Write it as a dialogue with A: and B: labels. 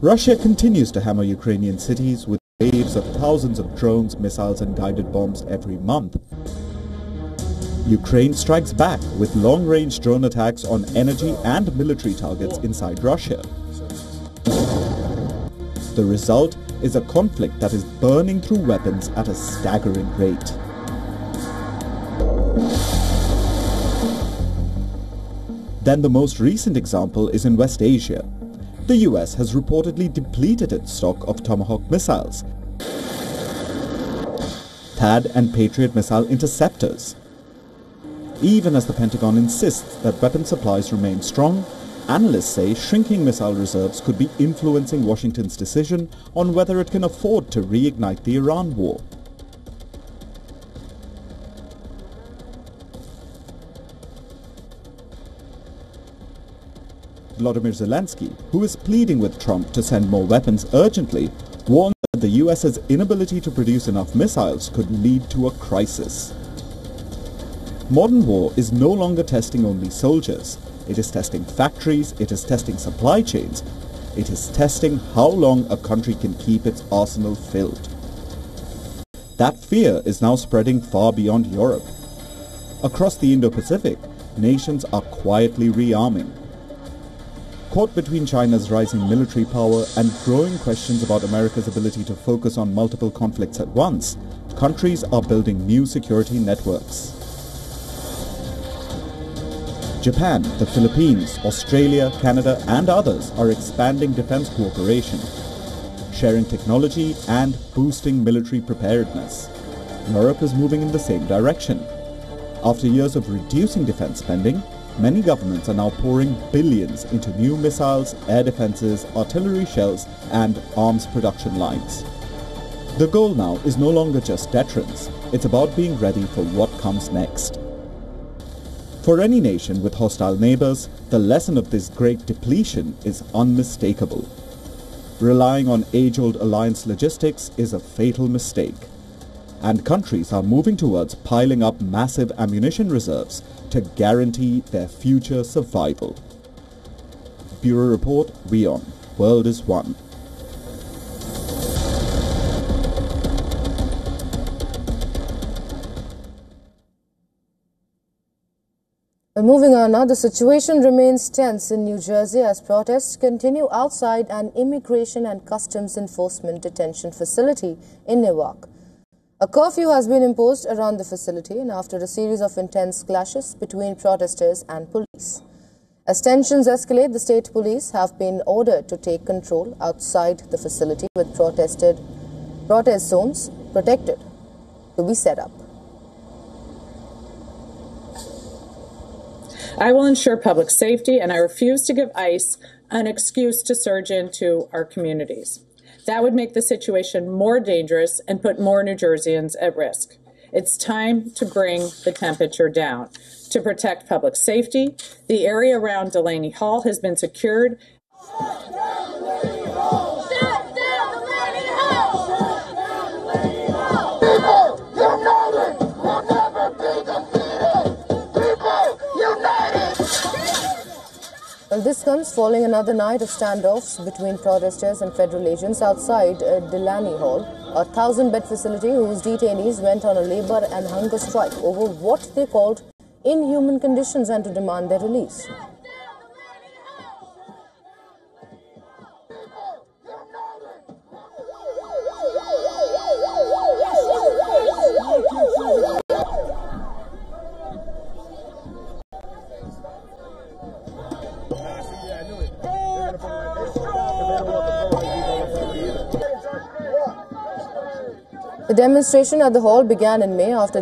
A: Russia continues to hammer Ukrainian cities with waves of thousands of drones, missiles and guided bombs every month. Ukraine strikes back with long-range drone attacks on energy and military targets inside Russia. The result is a conflict that is burning through weapons at a staggering rate. Then the most recent example is in West Asia. The US has reportedly depleted its stock of Tomahawk missiles, THAAD and Patriot missile interceptors. Even as the Pentagon insists that weapon supplies remain strong, analysts say shrinking missile reserves could be influencing Washington's decision on whether it can afford to reignite the Iran war. Volodymyr Zelensky, who is pleading with Trump to send more weapons urgently, warned that the US's inability to produce enough missiles could lead to a crisis. Modern war is no longer testing only soldiers. It is testing factories, it is testing supply chains, it is testing how long a country can keep its arsenal filled. That fear is now spreading far beyond Europe. Across the Indo-Pacific, nations are quietly rearming. Caught between China's rising military power and growing questions about America's ability to focus on multiple conflicts at once, countries are building new security networks. Japan, the Philippines, Australia, Canada and others are expanding defense cooperation, sharing technology and boosting military preparedness. Europe is moving in the same direction. After years of reducing defense spending, many governments are now pouring billions into new missiles, air defenses, artillery shells and arms production lines. The goal now is no longer just deterrence, it's about being ready for what comes next. For any nation with hostile neighbors, the lesson of this great depletion is unmistakable. Relying on age-old alliance logistics is a fatal mistake. And countries are moving towards piling up massive ammunition reserves to guarantee their future survival. Bureau Report, WION. World is One.
B: Moving on now, the situation remains tense in New Jersey as protests continue outside an immigration and customs enforcement detention facility in Newark. A curfew has been imposed around the facility and after a series of intense clashes between protesters and police. As tensions escalate, the state police have been ordered to take control outside the facility with protest zones protected to be set up.
C: I will ensure public safety, and I refuse to give ICE an excuse to surge into our communities. That would make the situation more dangerous and put more New Jerseyans at risk. It's time to bring the temperature down. To protect public safety, the area around Delaney Hall has been secured.
B: Well, this comes following another night of standoffs between protesters and federal agents outside Delaney Hall, a 1,000-bed facility whose detainees went on a labor and hunger strike over what they called inhuman conditions and to demand their release. The demonstration at the hall began in May after